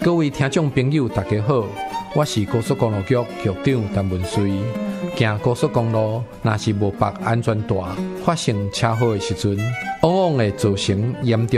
各位听众朋友，大家好，我是高速公路局局长陈文水。行高速公路，若是无绑安全带，发生车祸的时阵，往往会造成严重